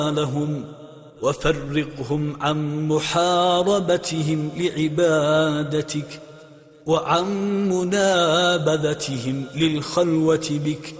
لهم وفرقهم عن محاربتهم لعبادتك وعن منابذتهم للخلوة بك